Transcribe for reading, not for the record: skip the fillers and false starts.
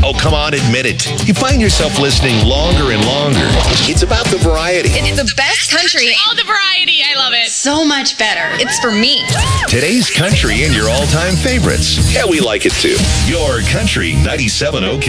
Oh, come on, admit it. You find yourself listening longer and longer. It's about the variety. It's the best country. All the variety. I love it. So much better. It's for me. Today's country and your all-time favorites. Yeah, we like it too. Your Country 97 OK.